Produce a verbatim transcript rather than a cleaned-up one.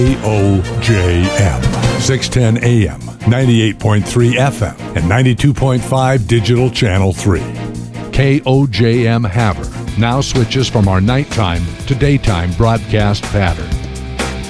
K O J M, six ten A M, ninety-eight point three F M, and ninety-two point five Digital Channel three. K O J M Havre now switches from our nighttime to daytime broadcast pattern.